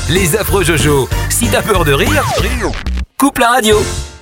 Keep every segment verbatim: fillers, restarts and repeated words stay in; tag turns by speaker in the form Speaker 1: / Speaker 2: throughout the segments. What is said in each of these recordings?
Speaker 1: Les affreux Jojo. Si t'as peur de rire, coupe la radio.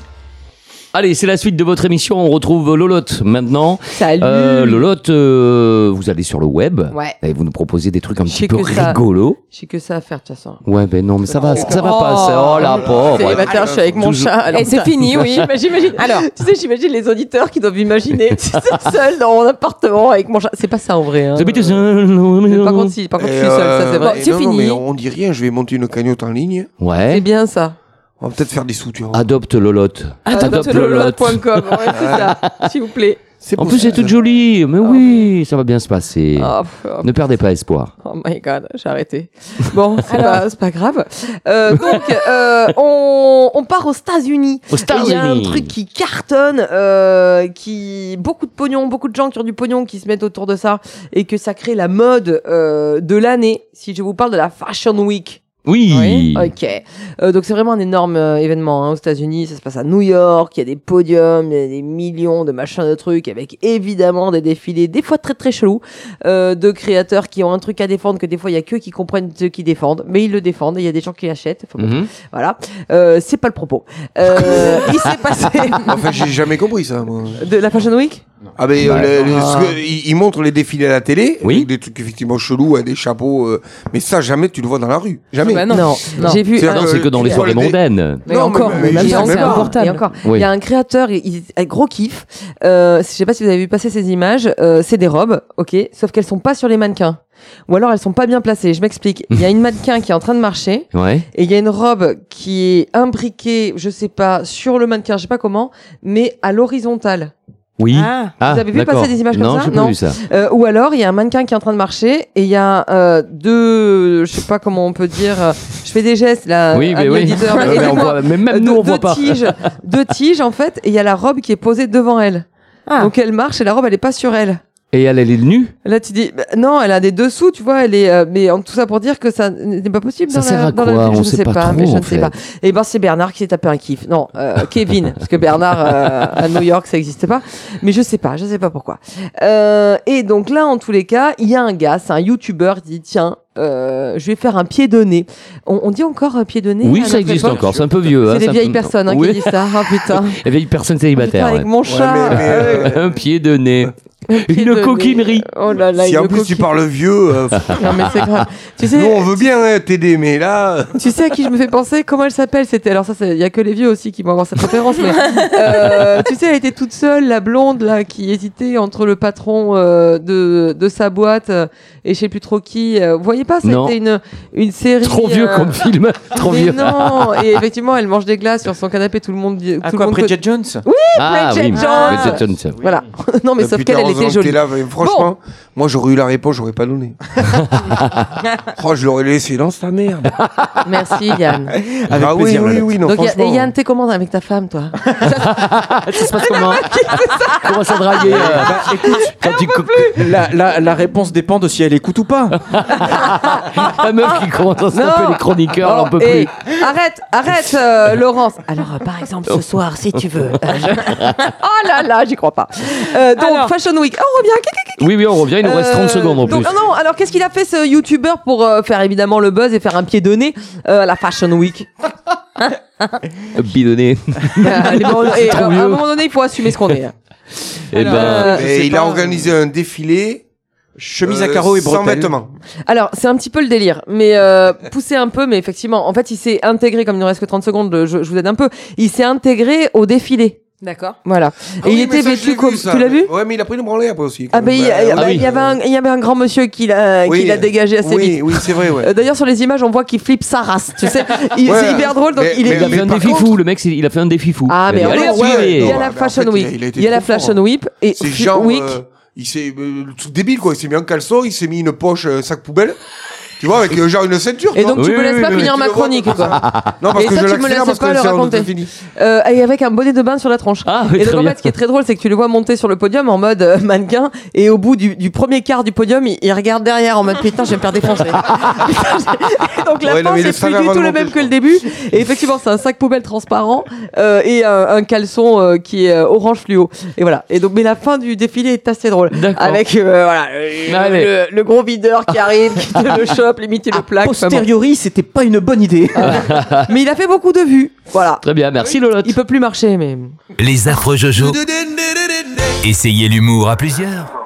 Speaker 2: Allez, c'est la suite de votre émission. On retrouve Lolotte maintenant.
Speaker 3: Salut.
Speaker 2: Euh, Lolotte, euh, vous allez sur le web
Speaker 3: Ouais.
Speaker 2: et vous nous proposez des trucs un
Speaker 3: J'ai
Speaker 2: petit peu
Speaker 3: que ça.
Speaker 2: rigolos.
Speaker 3: J'ai que ça à faire de toute façon.
Speaker 2: Ouais, ben non, mais ça va, ça va
Speaker 3: Oh.
Speaker 2: passer. Oh la pauvre.
Speaker 3: Célibataire, je suis avec mon
Speaker 2: Toujours-
Speaker 3: chat. Alors,
Speaker 4: Et c'est fini, oui.
Speaker 3: J'imagine. Alors, tu sais, j'imagine les auditeurs qui doivent imaginer tu sais, seul dans mon appartement avec mon chat. C'est pas ça en vrai. Hein.
Speaker 2: Vous habitez seul.
Speaker 3: Mais par contre, si, par contre, je suis seule, ça c'est vrai.
Speaker 4: Bon, c'est
Speaker 5: non,
Speaker 4: fini.
Speaker 5: Non, mais on dit rien, je vais monter une cagnotte en ligne.
Speaker 2: Ouais.
Speaker 3: C'est bien ça.
Speaker 5: On va peut-être faire des sous, tu vois.
Speaker 2: Adopte Lolotte.
Speaker 3: adopte lolotte point com. Ouais, c'est ça. S'il vous plaît.
Speaker 5: C'est
Speaker 2: En plus,
Speaker 5: possible,
Speaker 2: c'est toute
Speaker 5: ça.
Speaker 2: jolie. Mais oui, ça va bien se passer.
Speaker 3: Oh, oh,
Speaker 2: Ne perdez pas espoir.
Speaker 3: oh my god, j'ai arrêté. Bon, c'est pas, c'est pas grave. Euh, donc, euh, on, on part aux États-Unis.
Speaker 2: Aux
Speaker 3: Et il y a un
Speaker 2: États-Unis.
Speaker 3: truc qui cartonne, euh, qui beaucoup de pognon, beaucoup de gens qui ont du pognon qui se mettent autour de ça et que ça crée la mode euh, de l'année. Si je vous parle de la Fashion Week.
Speaker 2: Oui.
Speaker 3: Ok. Euh, donc c'est vraiment un énorme euh, événement hein, aux États-Unis. Ça se passe à New York. Il y a des podiums, il y a des millions de machins de trucs avec évidemment des défilés, des fois très très chelous, euh, de créateurs qui ont un truc à défendre que des fois il y a que qui comprennent ce qu'ils défendent, mais ils le défendent. Et il y a des gens qui l'achètent. Enfin, bon,
Speaker 2: Mhm.
Speaker 3: Voilà. Euh, c'est pas le propos. Euh, il s'est passé
Speaker 5: Enfin, j'ai jamais compris ça, moi.
Speaker 3: de la Fashion Week.
Speaker 5: Ah, ben,
Speaker 2: Bah,
Speaker 5: euh, le- le-
Speaker 3: ah.
Speaker 5: ce que- ils, ils montrent les défilés à la télé.
Speaker 2: Oui.
Speaker 5: Avec des trucs effectivement chelous, hein, des chapeaux. euh, mais ça, jamais tu le vois dans la rue. Jamais.
Speaker 4: Bah non.
Speaker 3: Non,
Speaker 4: Non.
Speaker 3: j'ai vu.
Speaker 5: C'est
Speaker 3: un-
Speaker 2: Non, c'est que dans
Speaker 5: tu
Speaker 2: les
Speaker 5: vois
Speaker 2: soirées
Speaker 5: le dé-
Speaker 2: mondaines.
Speaker 3: Mais
Speaker 5: Non,
Speaker 3: encore,
Speaker 5: mais-
Speaker 3: mais
Speaker 5: mais
Speaker 3: même
Speaker 5: même
Speaker 3: ça, c'est
Speaker 5: pas.
Speaker 3: insupportable. Et encore,
Speaker 2: Oui.
Speaker 3: il y a un créateur, il, il- un gros kiff. Euh, je sais pas si vous avez vu passer ces images. Euh, c'est des robes, ok, sauf qu'elles sont pas sur les mannequins. Ou alors elles sont pas bien placées. Je m'explique. Il y a une mannequin qui est en train de marcher
Speaker 2: Ouais.
Speaker 3: et il y a une robe qui est imbriquée, je sais pas, sur le mannequin, je sais pas comment, mais à l'horizontale.
Speaker 2: Oui.
Speaker 4: Ah.
Speaker 2: Ah,
Speaker 3: Vous avez vu
Speaker 2: d'accord.
Speaker 3: passer des images comme
Speaker 2: non,
Speaker 3: ça
Speaker 2: j'ai pas
Speaker 3: Non.
Speaker 2: vu ça.
Speaker 3: Euh, ou alors il y a un mannequin qui est en train de marcher et il y a euh, deux, je sais pas comment on peut dire. euh, Je fais des gestes là.
Speaker 2: Oui, mais
Speaker 3: ami
Speaker 2: oui.
Speaker 3: auditeur,
Speaker 2: Mais on
Speaker 3: aidez-moi.
Speaker 2: voit- mais même
Speaker 3: Euh,
Speaker 2: nous,
Speaker 3: deux-
Speaker 2: on voit
Speaker 3: deux
Speaker 2: pas.
Speaker 3: tiges, deux tiges en fait, et il y a la robe qui est posée devant elle.
Speaker 4: Ah.
Speaker 3: Donc elle marche et la robe elle est pas sur elle.
Speaker 2: Et elle, elle est nue.
Speaker 3: Là tu dis bah, non, elle a des dessous, tu vois, elle est euh, mais en tout ça pour dire que ça n'est pas possible
Speaker 2: Ça
Speaker 3: dans
Speaker 2: sert
Speaker 3: la
Speaker 2: à
Speaker 3: dans la
Speaker 2: quoi
Speaker 3: vie, je
Speaker 2: On
Speaker 3: ne
Speaker 2: sait
Speaker 3: sais
Speaker 2: pas
Speaker 3: pas,
Speaker 2: trop,
Speaker 3: mais je
Speaker 2: en
Speaker 3: ne sais
Speaker 2: fait.
Speaker 3: pas. Et ben c'est Bernard qui s'est tapé un kiff. Non, euh, Kevin parce que Bernard euh, à New York ça n'existe pas, mais je sais pas, je sais pas pourquoi. Euh, et donc là en tous les cas, il y a un gars, c'est un YouTuber, il dit tiens, euh, je vais faire un pied de nez. On, on dit encore un pied de nez
Speaker 2: Oui,
Speaker 3: à
Speaker 2: ça
Speaker 3: notre
Speaker 2: existe
Speaker 3: époque
Speaker 2: encore. C'est un peu vieux. hein,
Speaker 3: C'est des
Speaker 2: ça
Speaker 3: vieilles
Speaker 2: peut-
Speaker 3: personnes hein,
Speaker 2: Oui.
Speaker 3: qui disent ça. Oh putain.
Speaker 2: Les vieilles personnes
Speaker 3: Putain,
Speaker 2: célibataires.
Speaker 3: avec
Speaker 2: ouais.
Speaker 3: mon chat.
Speaker 5: mais- mais,
Speaker 3: euh,
Speaker 2: Un pied de nez.
Speaker 3: pied
Speaker 2: Une
Speaker 3: de
Speaker 2: coquinerie.
Speaker 3: nez. Oh là là.
Speaker 5: Si
Speaker 3: une
Speaker 5: en plus tu
Speaker 3: coquine-
Speaker 5: parles vieux, euh,
Speaker 3: Non mais c'est grave. Tu sais,
Speaker 5: nous on veut bien hein, t'aider, mais là.
Speaker 3: tu sais à qui je me fais penser? Comment elle s'appelle? C'était alors ça, il y a que les vieux aussi qui vont avoir cette référence. Mais euh, tu sais, elle était toute seule, la blonde là, qui hésitait entre le patron euh, de de sa boîte euh, et je sais plus trop qui. Euh, vous voyez pas?
Speaker 2: Non.
Speaker 3: C'était une une série.
Speaker 2: Trop vieux
Speaker 3: euh,
Speaker 2: comme film. Trop
Speaker 3: mais
Speaker 2: vieux.
Speaker 3: non. Et effectivement, elle mange des glaces sur son canapé. Tout le monde dit.
Speaker 6: À
Speaker 3: tout
Speaker 6: quoi,
Speaker 3: le monde
Speaker 6: Bridget
Speaker 3: co-
Speaker 6: Jones?
Speaker 2: Ah
Speaker 3: Bridget
Speaker 2: oui,
Speaker 3: Jones.
Speaker 2: Bridget Jones.
Speaker 3: Voilà. Non mais
Speaker 5: Euh,
Speaker 3: sauf
Speaker 5: putain,
Speaker 3: qu'elle, elle était
Speaker 5: heureusement que
Speaker 3: jolie.
Speaker 5: t'es là, mais franchement, moi j'aurais eu la réponse, j'aurais pas donné. Oh, je l'aurais laissé dans sa merde.
Speaker 3: Merci Yann.
Speaker 6: Avec
Speaker 5: ah oui,
Speaker 6: plaisir,
Speaker 5: oui,
Speaker 6: Lolo.
Speaker 5: oui, non,
Speaker 3: Donc y a-
Speaker 5: franchement.
Speaker 3: et Yann, t'es comment avec ta femme, toi?
Speaker 2: Ça se passe comment Comment ça draguer euh,
Speaker 6: Bah, écoute,
Speaker 2: quand tu co-
Speaker 6: la, la, la réponse dépend de si elle écoute ou pas.
Speaker 2: La meuf qui commence à se taper
Speaker 3: Non.
Speaker 2: les chroniqueurs, elle en peut
Speaker 3: Oh, hey,
Speaker 2: plus.
Speaker 3: arrête, arrête, euh, Laurence. Alors, euh, par exemple, ce soir, si tu veux. euh, je- oh là là, j'y crois pas. Euh, donc,
Speaker 4: Alors.
Speaker 3: Fashion Week. Oh, on revient.
Speaker 2: Oui, oui, on revient, il nous reste trente
Speaker 3: Euh,
Speaker 2: secondes en plus.
Speaker 3: donc, non, non, alors qu'est-ce qu'il a fait ce YouTuber pour euh, faire évidemment le buzz et faire un pied de nez euh, à la Fashion Week?
Speaker 2: Bidonné.
Speaker 3: Euh, les moments- et,
Speaker 2: trop
Speaker 3: euh, à
Speaker 2: vieux.
Speaker 3: un moment donné, il faut assumer ce qu'on est.
Speaker 2: Eh ben,
Speaker 3: Euh,
Speaker 5: Et
Speaker 6: je sais
Speaker 5: il
Speaker 6: pas.
Speaker 5: a organisé un défilé.
Speaker 6: Chemise
Speaker 5: euh,
Speaker 6: à carreaux et
Speaker 5: sans
Speaker 6: bretelles.
Speaker 5: vêtements.
Speaker 3: Alors, c'est un petit peu le délire, mais euh, poussé un peu, mais effectivement, en fait, il s'est intégré, comme il ne reste que trente secondes, je, je vous aide un peu, il s'est intégré au défilé.
Speaker 4: D'accord.
Speaker 3: Voilà.
Speaker 5: Ah
Speaker 3: et
Speaker 5: oui,
Speaker 3: il
Speaker 5: mais
Speaker 3: était
Speaker 5: ça, je
Speaker 3: vêtu
Speaker 5: l'ai
Speaker 3: comme.
Speaker 5: vu, ça.
Speaker 3: Tu l'as vu?
Speaker 5: Ouais, mais il a pris une branlée après aussi.
Speaker 3: Ah, ben, il y, a-
Speaker 5: Bah,
Speaker 3: bah,
Speaker 2: oui.
Speaker 3: il y avait un, il y avait un grand monsieur qui l'a,
Speaker 5: oui,
Speaker 3: qui l'a dégagé assez
Speaker 5: oui,
Speaker 3: vite.
Speaker 5: Oui, c'est vrai, ouais.
Speaker 3: Euh, D'ailleurs, sur les images, on voit qu'il flippe sa race. Tu sais, Il-
Speaker 5: Ouais,
Speaker 3: c'est hyper drôle. Donc,
Speaker 5: mais-
Speaker 3: il est.
Speaker 2: il a
Speaker 5: mais
Speaker 2: fait un
Speaker 5: par
Speaker 2: défi
Speaker 5: contre-
Speaker 2: fou, le mec, c'est- il a fait un défi fou.
Speaker 3: Ah, mais
Speaker 2: Il a dit,
Speaker 3: encore,
Speaker 2: allez,
Speaker 5: ouais,
Speaker 2: suivez.
Speaker 3: il y a
Speaker 5: non,
Speaker 3: la
Speaker 5: mais en
Speaker 3: Fashion
Speaker 5: fait, il a-
Speaker 3: Week.
Speaker 5: il a été
Speaker 3: Il y a la
Speaker 5: trop fort,
Speaker 3: Fashion
Speaker 5: hein.
Speaker 3: Week et
Speaker 5: C'est
Speaker 3: F-
Speaker 5: genre.
Speaker 3: Week.
Speaker 5: euh, il s'est. euh, le truc débile, quoi. Il s'est mis un caleçon, il s'est mis une poche, un sac poubelle. Tu vois, avec euh, genre une ceinture.
Speaker 3: Et
Speaker 5: tu vois.
Speaker 3: donc, tu
Speaker 2: Oui,
Speaker 3: me laisses
Speaker 2: oui,
Speaker 3: pas
Speaker 2: oui,
Speaker 3: finir
Speaker 5: tu
Speaker 3: ma
Speaker 5: le vois.
Speaker 3: chronique, quoi.
Speaker 5: Non, parce
Speaker 3: Et
Speaker 5: que
Speaker 3: ça,
Speaker 5: je
Speaker 3: tu me
Speaker 5: l'accélère
Speaker 3: laisses
Speaker 5: parce
Speaker 3: pas
Speaker 5: que
Speaker 3: le
Speaker 5: c'est
Speaker 3: raconter.
Speaker 5: fini.
Speaker 3: Euh, et avec un bonnet de bain sur la tronche.
Speaker 2: Ah, oui,
Speaker 3: Et donc,
Speaker 2: très
Speaker 3: en
Speaker 2: bien.
Speaker 3: fait, ce qui est très drôle, c'est que tu le vois monter sur le podium en mode euh, mannequin, et au bout du, du premier quart du podium, il, il regarde derrière en mode putain, je vais me faire défoncer. Et donc, la
Speaker 5: Ouais, non,
Speaker 3: fin,
Speaker 5: mais il le
Speaker 3: c'est
Speaker 5: savait
Speaker 3: plus du
Speaker 5: avant
Speaker 3: tout
Speaker 5: de
Speaker 3: le
Speaker 5: monter,
Speaker 3: même
Speaker 5: je
Speaker 3: que le
Speaker 5: crois.
Speaker 3: début. Et effectivement, c'est un sac poubelle transparent euh, et un, un caleçon euh, qui est euh, orange fluo. Et voilà. Et donc, mais la fin du défilé est assez drôle.
Speaker 2: D'accord.
Speaker 3: Avec euh, voilà, le,
Speaker 2: Allez.
Speaker 3: le- le gros videur qui arrive, qui te le chope hop, limite, il le
Speaker 6: A
Speaker 3: plaque.
Speaker 6: posteriori, c'était pas une bonne idée.
Speaker 3: Vraiment. Mais il a fait beaucoup de vues. Voilà.
Speaker 2: Très bien, merci Lolotte.
Speaker 3: Il peut plus marcher, mais.
Speaker 1: Les affreux Jojo. Essayez l'humour à plusieurs.